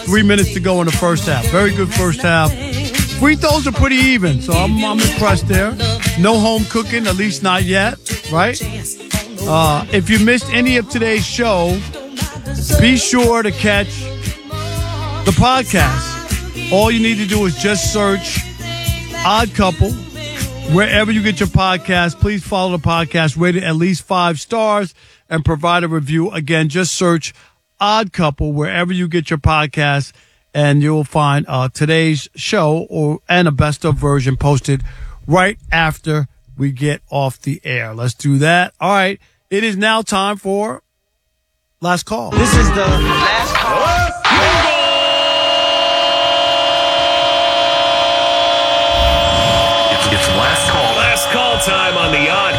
3 minutes to go in the first half. Very good first half. Free throws are pretty even, so I'm impressed there. No home cooking, at least not yet, right? If you missed any of today's show, be sure to catch the podcast. All you need to do is just search Odd Couple wherever you get your podcast. Please follow the podcast, rate it at least 5 stars, and provide a review. Again, just search Odd Couple wherever you get your podcast, and you'll find today's show and a best of version posted right after we get off the air. Let's do that. All right. It is now time for Last Call. This is the last call. It's last call. Last call time on the Odd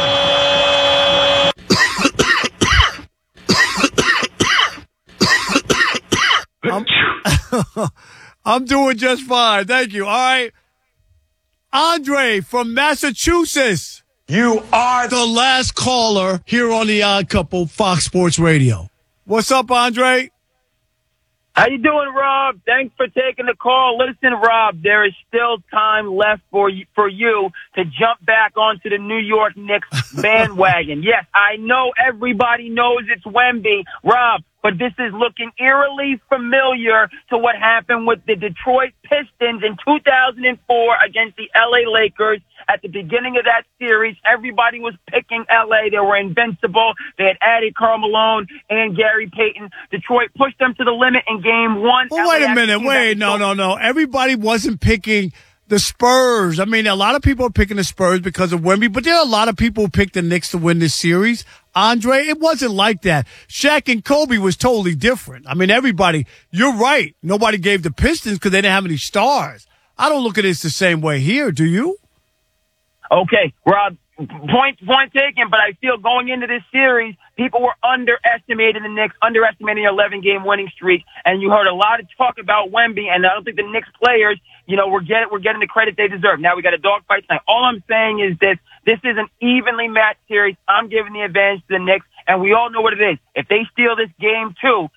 Couple. I'm doing just fine. Thank you. All right. Andre from Massachusetts. You are the last caller here on the Odd Couple, Fox Sports Radio. What's up, Andre? How you doing, Rob? Thanks for taking the call. Listen, Rob, there is still time left for you to jump back onto the New York Knicks bandwagon. Yes, I know everybody knows it's Wemby, Rob, but this is looking eerily familiar to what happened with the Detroit Pistons in 2004 against the LA Lakers. At the beginning of that series, everybody was picking LA. They were invincible. They had added Karl Malone and Gary Payton. Detroit pushed them to the limit in game one. Well, wait a minute. No. Everybody wasn't picking the Spurs. I mean, a lot of people are picking the Spurs because of Wemby, but there are a lot of people who picked the Knicks to win this series. Andre, it wasn't like that. Shaq and Kobe was totally different. I mean, you're right. Nobody gave the Pistons because they didn't have any stars. I don't look at it the same way here. Do you? Okay, Rob, point taken, but I feel going into this series, people were underestimating the Knicks, underestimating their 11-game winning streak, and you heard a lot of talk about Wemby, and I don't think the Knicks players, we're getting the credit they deserve. Now we got a dogfight tonight. All I'm saying is this is an evenly matched series. I'm giving the advantage to the Knicks, and we all know what it is. If they steal this game too,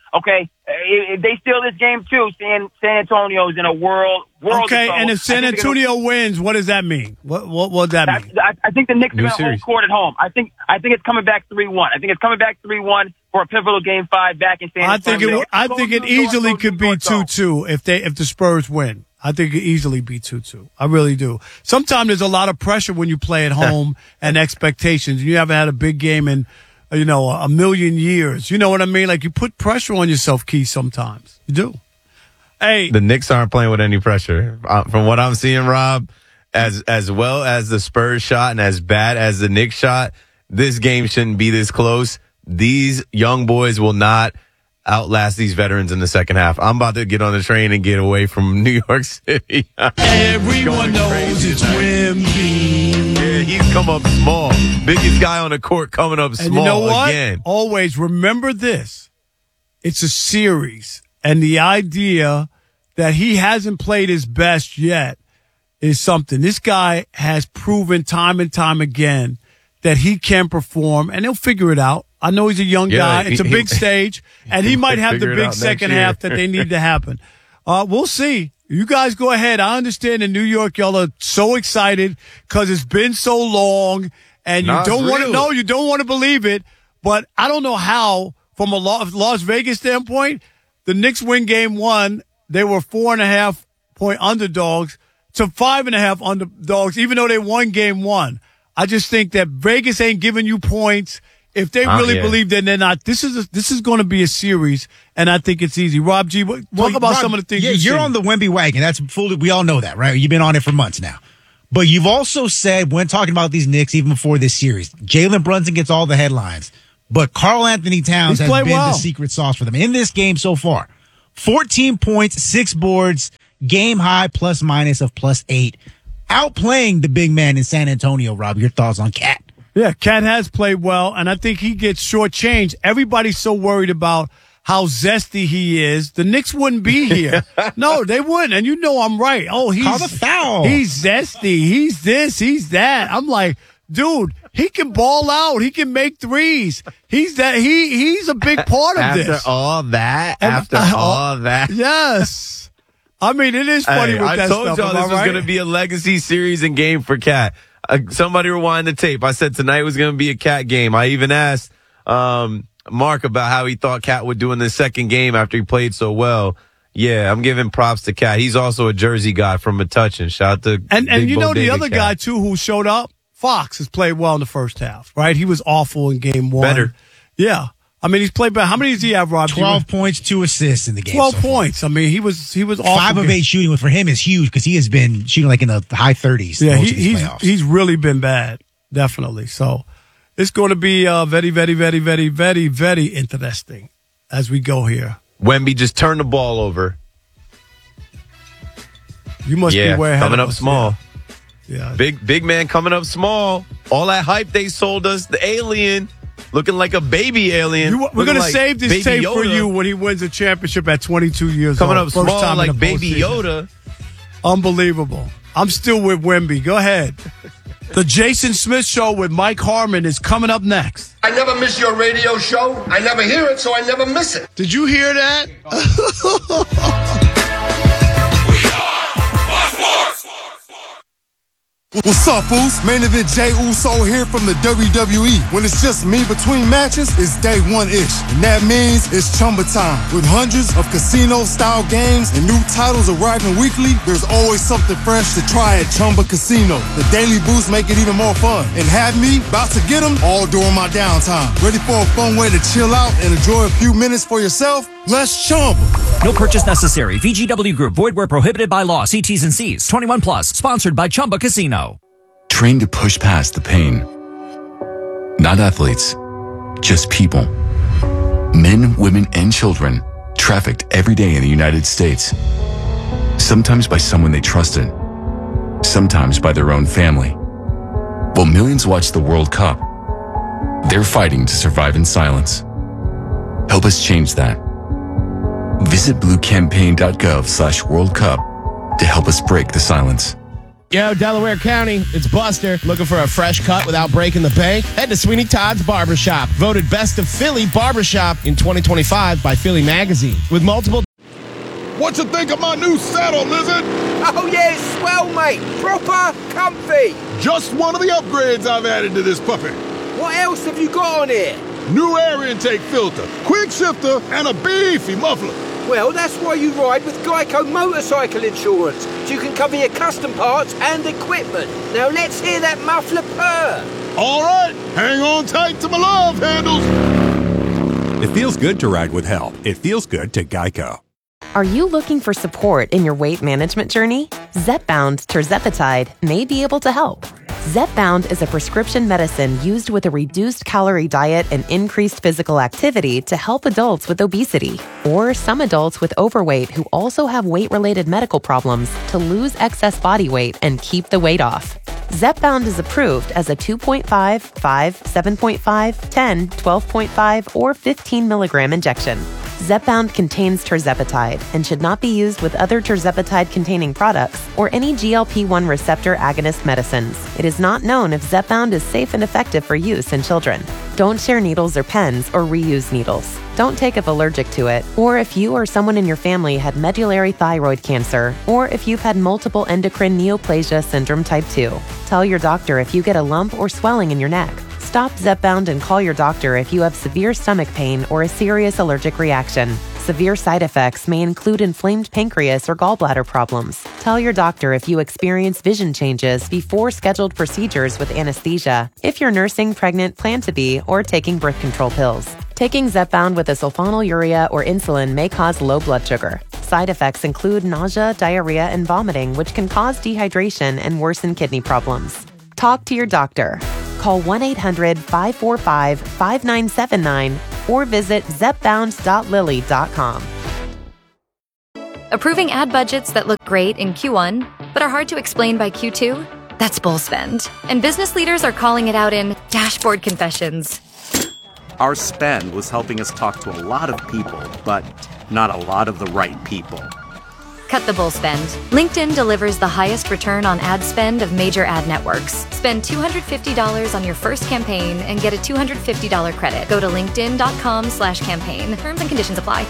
San Antonio's in a world. Okay, and if San Antonio wins, what does that mean? What does that mean? I think the Knicks are going to hold court at home. I think it's coming back 3-1. I think it's coming back 3-1 for a pivotal Game 5 back in San Antonio. I think it easily could be 2-2 if the Spurs win. I think it could easily be 2-2. I really do. Sometimes there's a lot of pressure when you play at home and expectations. You haven't had a big game in a million years. You know what I mean? Like, you put pressure on yourself, Key, sometimes. You do. Hey. The Knicks aren't playing with any pressure. From what I'm seeing, Rob, as well as the Spurs shot and as bad as the Knicks shot, this game shouldn't be this close. These young boys will not outlast these veterans in the second half. I'm about to get on the train and get away from New York City. Everyone knows it's Wemby. Yeah, he's come up small. Biggest guy on the court coming up small. And you know what? Again. Always remember this. It's a series. And the idea that he hasn't played his best yet is something. This guy has proven time and time again that he can perform, and he'll figure it out. I know he's a young guy. It's a big stage, and he might have the big second half that they need to happen. We'll see. You guys go ahead. I understand in New York, y'all are so excited because it's been so long, and you don't want to believe it. But I don't know how, from a Las Vegas standpoint, the Knicks win game 1. They were 4.5-point underdogs to 5.5 underdogs, even though they won game 1. I just think that Vegas ain't giving you points. If they really believe that they're not, this is going to be a series, and I think it's easy. Rob G, talk about some of the things you're on the Wemby wagon. That's fully, we all know that, right? You've been on it for months now. But you've also said, when talking about these Knicks, even before this series, Jalen Brunson gets all the headlines, but Karl Anthony Towns has been the secret sauce for them in this game so far. 14 points, 6 boards, game high plus minus of +8. Outplaying the big man in San Antonio, Rob. Your thoughts on Cat? Yeah, Cat has played well, and I think he gets shortchanged. Everybody's so worried about how zesty he is. The Knicks wouldn't be here. No, they wouldn't, and you know I'm right. Oh, call the foul. He's zesty. He's this. He's that. I'm like, dude, He can ball out. He can make threes. He's a big part of this. After all that. Yes. I mean, it is funny with that stuff. I told y'all this was going to be a legacy series and game for Cat. Somebody rewind the tape. I said tonight was going to be a Cat game. I even asked Mark about how he thought Cat would do in the second game after he played so well. Yeah, I'm giving props to Cat. He's also a Jersey guy from Metuchen. Shout out to and you know the other Cat. guy too who showed up. Fox has played well in the first half, right? He was awful in game one. Better. Yeah. I mean, he's played better. How many does he have, Rob? 12 points, 2 assists in the game. 12 points. I mean, he was awful. 5 of 8 shooting for him is huge because he has been shooting like in the high 30s. Yeah, he's really been bad. Definitely. So it's going to be very, very, very, very, very, very interesting as we go here. Wemby just turned the ball over. You must be way ahead coming of up us. small. Yeah. Big man coming up small. All that hype they sold us, the alien, looking like a baby alien. We're going to save this tape for you when he wins a championship at 22 years coming old. Coming up First small time like in the Baby postseason. Yoda. Unbelievable. I'm still with Wemby. Go ahead. The Jason Smith Show with Mike Harmon is coming up next. I never miss your radio show. I never hear it, so I never miss it. Did you hear that? What's up, Foos? Main event Jey Uso here from the WWE. When it's just me between matches, it's day one-ish. And that means it's Chumba time. With hundreds of casino-style games and new titles arriving weekly, there's always something fresh to try at Chumba Casino. The daily boosts make it even more fun. And have me about to get them all during my downtime. Ready for a fun way to chill out and enjoy a few minutes for yourself? Let's Chumba. No purchase necessary. VGW Group. Void where prohibited by law. See T's and C's. 21 plus. Sponsored by Chumba Casino. Trained to push past the pain. Not athletes, just people. Men, women, and children trafficked every day in the United States. Sometimes by someone they trusted. Sometimes by their own family. While millions watch the World Cup, they're fighting to survive in silence. Help us change that. Visit bluecampaign.gov/World Cup to help us break the silence. Yo, Delaware County, it's Buster. Looking for a fresh cut without breaking the bank? Head to Sweeney Todd's Barbershop. Voted Best of Philly Barbershop in 2025 by Philly Magazine. With multiple... What you think of my new saddle, Lizard? Oh, yeah, it's swell, mate. Proper comfy. Just one of the upgrades I've added to this puppy. What else have you got on here? New air intake filter, quick shifter, and a beefy muffler. Well, that's why you ride with Geico Motorcycle Insurance, so you can cover your custom parts and equipment. Now let's hear that muffler purr. All right, hang on tight to my love handles. It feels good to ride with help. It feels good to Geico. Are you looking for support in your weight management journey? Zepbound Tirzepatide may be able to help. Zepbound is a prescription medicine used with a reduced calorie diet and increased physical activity to help adults with obesity or some adults with overweight who also have weight-related medical problems to lose excess body weight and keep the weight off. Zepbound is approved as a 2.5, 5, 7.5, 10, 12.5, or 15 milligram injection. Zepbound contains tirzepatide and should not be used with other tirzepatide-containing products or any GLP-1 receptor agonist medicines. It is not known if Zepbound is safe and effective for use in children. Don't share needles or pens or reuse needles. Don't take if allergic to it, or if you or someone in your family had medullary thyroid cancer, or if you've had multiple endocrine neoplasia syndrome type 2. Tell your doctor if you get a lump or swelling in your neck. Stop Zepbound and call your doctor if you have severe stomach pain or a serious allergic reaction. Severe side effects may include inflamed pancreas or gallbladder problems. Tell your doctor if you experience vision changes before scheduled procedures with anesthesia, if you're nursing, pregnant, plan to be, or taking birth control pills. Taking Zepbound with a sulfonylurea or insulin may cause low blood sugar. Side effects include nausea, diarrhea, and vomiting, which can cause dehydration and worsen kidney problems. Talk to your doctor. Call 1-800-545-5979 or visit zepbound.lilly.com. Approving ad budgets that look great in Q1 but are hard to explain by Q2? That's bull spend. And business leaders are calling it out in dashboard confessions. Our spend was helping us talk to a lot of people, but not a lot of the right people. Cut the bull spend. LinkedIn delivers the highest return on ad spend of major ad networks. Spend $250 on your first campaign and get a $250 credit. Go to linkedin.com/campaign. Terms and conditions apply.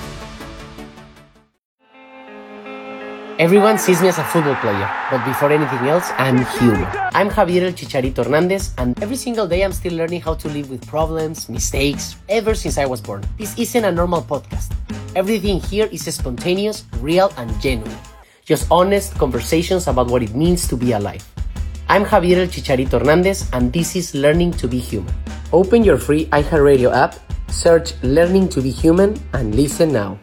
Everyone sees me as a football player, but before anything else, I'm human. I'm Javier El Chicharito Hernandez, and every single day I'm still learning how to live with problems, mistakes, ever since I was born. This isn't a normal podcast. Everything here is spontaneous, real, and genuine. Just honest conversations about what it means to be alive. I'm Javier El Chicharito Hernandez, and this is Learning to Be Human. Open your free iHeartRadio app, search Learning to Be Human, and listen now.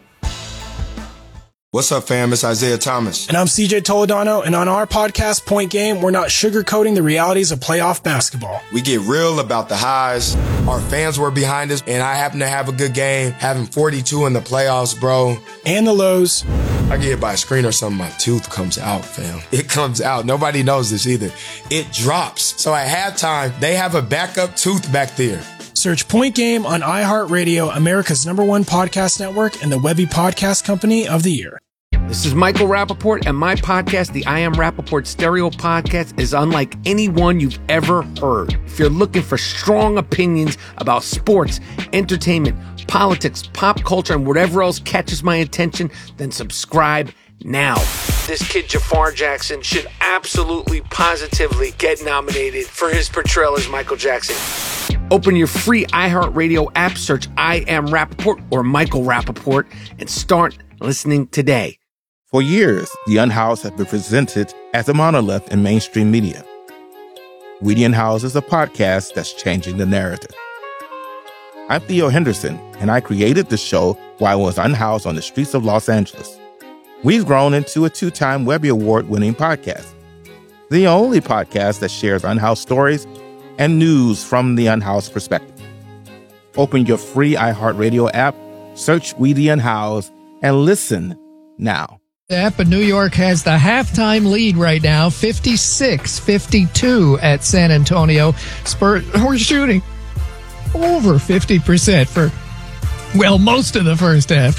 What's up, fam? It's Isaiah Thomas. And I'm CJ Toledano, and on our podcast, Point Game, we're not sugarcoating the realities of playoff basketball. We get real about the highs. Our fans were behind us, and I happen to have a good game, having 42 in the playoffs, bro. And the lows. I get hit by a screen or something, my tooth comes out, fam. It comes out. Nobody knows this either. It drops. So at halftime, they have a backup tooth back there. Search Point Game on iHeartRadio, America's #1 podcast network, and the Webby Podcast Company of the Year. This is Michael Rappaport, and my podcast, the I Am Rappaport Stereo Podcast, is unlike any one you've ever heard. If you're looking for strong opinions about sports, entertainment, politics, pop culture, and whatever else catches my attention, then subscribe now. This kid Jafar Jackson should absolutely, positively get nominated for his portrayal as Michael Jackson. Open your free iHeartRadio app, search I Am Rappaport or Michael Rappaport, and start listening today. For years, The Unhoused have been presented as a monolith in mainstream media. We The Unhoused is a podcast that's changing the narrative. I'm Theo Henderson, and I created the show while I was unhoused on the streets of Los Angeles. We've grown into a 2-time Webby Award-winning podcast, the only podcast that shares unhoused stories and news from the unhoused perspective. Open your free iHeartRadio app, search We The Unhoused, and listen now. The app in New York has the halftime lead right now, 56-52 at San Antonio. Spurs, we're shooting over 50% for, well, most of the first half.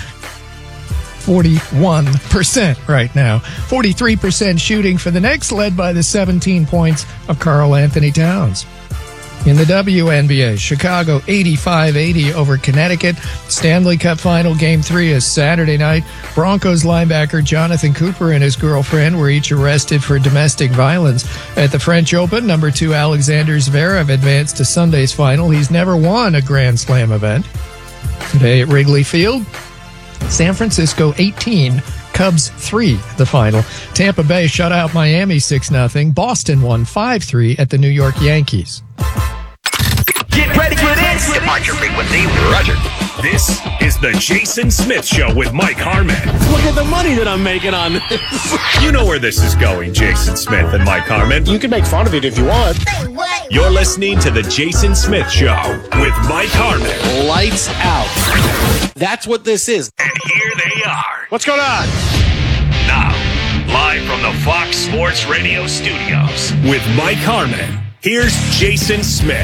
41% right now. 43% shooting for the Knicks, led by the 17 points of Karl Anthony Towns. In the WNBA, Chicago 85-80 over Connecticut. Stanley Cup Final Game 3 is Saturday night. Broncos linebacker Jonathan Cooper and his girlfriend were each arrested for domestic violence. At the French Open, number 2 Alexander Zverev advanced to Sunday's final. He's never won a Grand Slam event. Today at Wrigley Field, San Francisco 18, Cubs 3, the final. Tampa Bay shut out Miami 6-0. Boston won 5-3 at the New York Yankees. Get ready for this! Departure frequency, Roger. This is the Jason Smith Show with Mike Harmon. Look at the money that I'm making on this. You know where this is going, Jason Smith and Mike Harmon. You can make fun of it if you want. You're listening to the Jason Smith Show with Mike Harmon. Lights out. That's what this is. And here they are. What's going on? Now, live from the Fox Sports Radio studios with Mike Harmon, here's Jason Smith.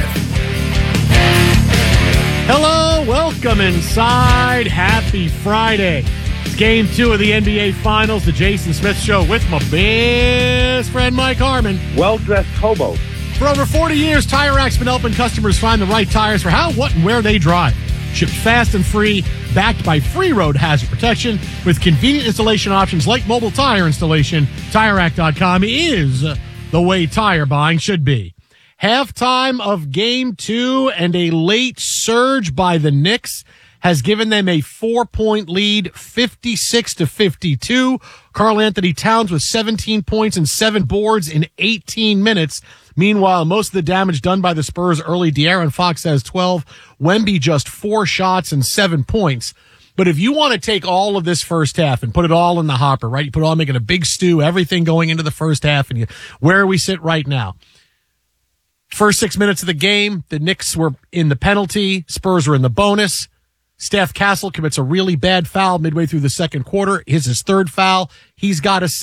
Hello, welcome inside. Happy Friday. It's Game 2 of the NBA Finals, the Jason Smith Show with my best friend Mike Harmon. Well-dressed hobo. For over 40 years, Tire Rack's been helping customers find the right tires for how, what, and where they drive. Shipped fast and free, backed by free road hazard protection with convenient installation options like mobile tire installation. TireRack.com is the way tire buying should be. Halftime of Game 2 and a late surge by the Knicks has given them a 4-point lead, 56-52. Karl Anthony Towns with 17 points and 7 boards in 18 minutes. Meanwhile, most of the damage done by the Spurs early. De'Aaron Fox has 12. Wemby just 4 shots and 7 points. But if you want to take all of this first half and put it all in the hopper, right? You put it all making a big stew, everything going into the first half, and where we sit right now. First 6 minutes of the game, the Knicks were in the penalty. Spurs were in the bonus. Steph Castle commits a really bad foul midway through the second quarter. His third foul. He's got a